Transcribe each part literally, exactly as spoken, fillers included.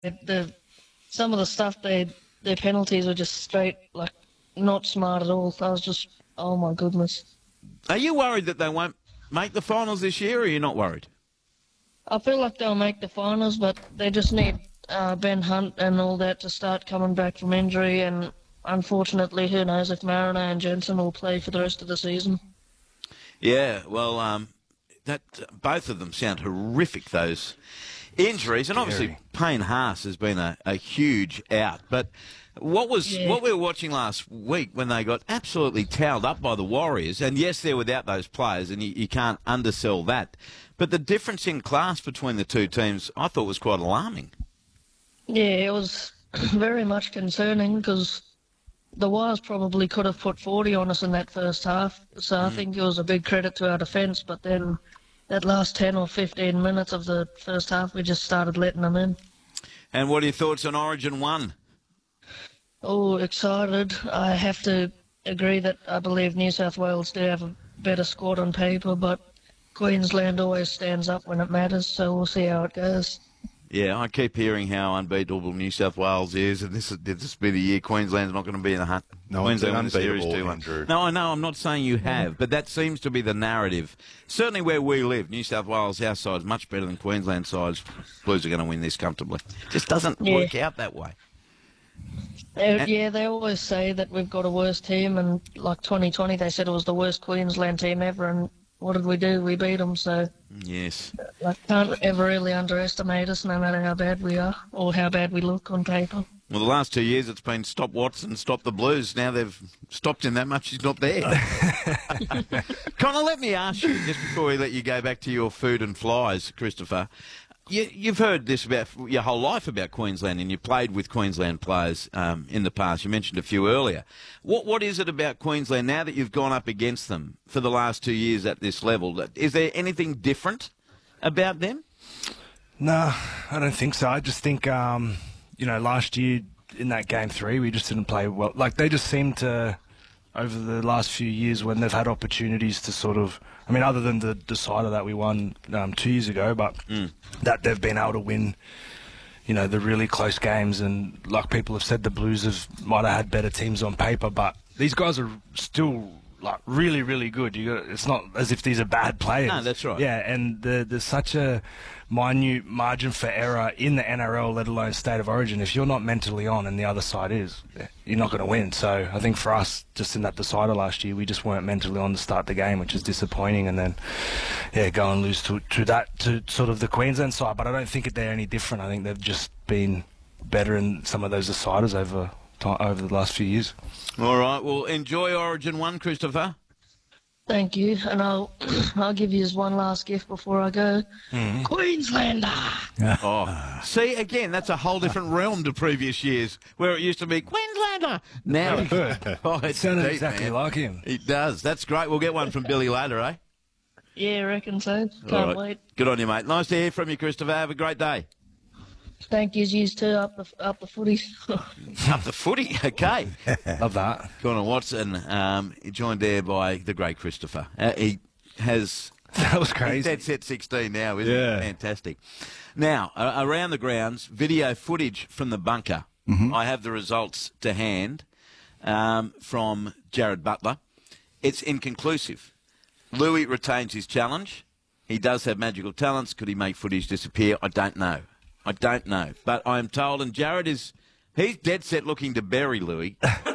the some of the stuff they their penalties were just straight like not smart at all. I was just, oh my goodness. Are you worried that they won't make the finals this year, or are you not worried? I feel like they'll make the finals, but they just need uh, Ben Hunt and all that to start coming back from injury, and unfortunately, who knows if Mariner and Jensen will play for the rest of the season. Yeah, well, um, that both of them sound horrific, those injuries, and obviously Payne Haas has been a, a huge out. But what was Yeah. what we were watching last week when they got absolutely towed up by the Warriors, and yes, they're without those players, and you, you can't undersell that. But the difference in class between the two teams, I thought, was quite alarming. Yeah, it was very much concerning because the Wires probably could have put forty on us in that first half. So I think it was a big credit to our defence, but then that last ten or fifteen minutes of the first half, we just started letting them in. And what are your thoughts on Origin one? Oh, excited. I have to agree that I believe New South Wales do have a better squad on paper, but Queensland always stands up when it matters, so we'll see how it goes. Yeah, I keep hearing how unbeatable New South Wales is, and this is this will be the year Queensland's not going to be in the hunt. No, Queensland it's win the series unbeatable, two one. Andrew. No, I know, I'm not saying you have, but that seems to be the narrative. Certainly where we live, New South Wales, our side's much better than Queensland sides. Blues are going to win this comfortably. Just doesn't Yeah. work out that way. They, yeah, they always say that we've got a worse team, and like twenty twenty, they said it was the worst Queensland team ever, and what did we do? We beat them, so Yes. like, can't ever really underestimate us, no matter how bad we are or how bad we look on paper. Well, the last two years it's been stop Watson, stop the Blues. Now they've stopped him that much he's not there. Connor, let me ask you, just before we let you go back to your food and flies, Christopher, you, you've heard this about your whole life about Queensland, and you played with Queensland players um, in the past. You mentioned a few earlier. What What is it about Queensland now that you've gone up against them for the last two years at this level? Is there anything different about them? No, I don't think so. I just think, um, you know, last year in that game three, we just didn't play well. Like, they just seemed to, over the last few years when they've had opportunities to sort of, I mean, other than the decider that we won um, two years ago, but Mm. that they've been able to win, you know, the really close games. And like people have said, the Blues have might have had better teams on paper, but these guys are still like really, really good. You got, it's not as if these are bad players. No, that's right. Yeah, and the, there's such a minute margin for error in the N R L, let alone State of Origin. If you're not mentally on and the other side is, you're not going to win. So I think for us, just in that decider last year, we just weren't mentally on to start the game, which is disappointing. And then, yeah, go and lose to, to that, to sort of the Queensland side. But I don't think they're any different. I think they've just been better in some of those deciders over time, over the last few years. All right, well, enjoy Origin one, Christopher. Thank you, and I'll I'll give you one last gift before I go. Mm-hmm. Queenslander. Oh, see, again, that's a whole different realm to previous years, where it used to be Queenslander. Now, oh, It it's sounded deep, exactly man. like him. It does. That's great. We'll get one from Billy later, eh? Yeah, I reckon so. Can't All right. wait. Good on you, mate. Nice to hear from you, Christopher. Have a great day. Thank you, you too. Up the up the footy. Up the footy. Okay. Love that. Connor Watson, um, joined there by the great Christopher. Uh, he has... That was He's crazy. dead set sixteen now, isn't Yeah. he? Fantastic. Now, uh, around the grounds, video footage from the bunker. I have the results to hand um, from Jared Butler. It's inconclusive. Louis retains his challenge. He does have magical talents. Could he make footage disappear? I don't know. I don't know. But I am told, and Jared is, he's dead set looking to bury Louis.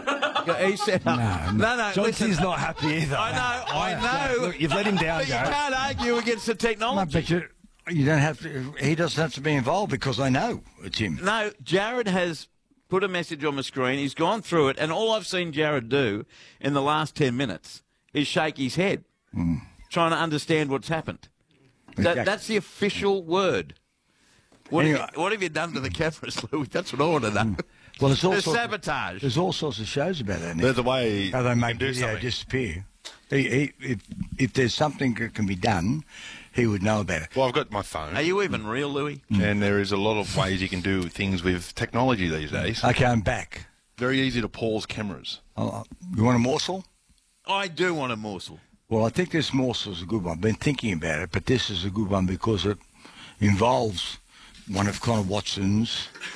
He said, no, no, no Johnson's listen. not happy either. I know, I know. Look, you've let him down, But you Jared. can't argue against the No, technology. but you, you don't have to. He doesn't have to be involved because I know it's him. No, Jared has put a message on the screen. He's gone through it, and all I've seen Jared do in the last ten minutes is shake his head, trying to understand what's happened. That, Exactly. that's the official word. What, Anyway. have you, what have you done to the cameras, Louis? That's what I want to know. Well, there's all The sorts. sabotage. There's all sorts of shows about that. Nick. There's a way How they you make can do video something. disappear. He, he, if if there's something that can be done, he would know about it. Well, I've got my phone, Are you even real, Louis? and there is a lot of ways you can do things with technology these days. Okay, I'm back. Very easy to pause cameras. Oh, you want a morsel? I do want a morsel. Well, I think this morsel is a good one. I've been thinking about it, but this is a good one because it involves one of Connor Watson's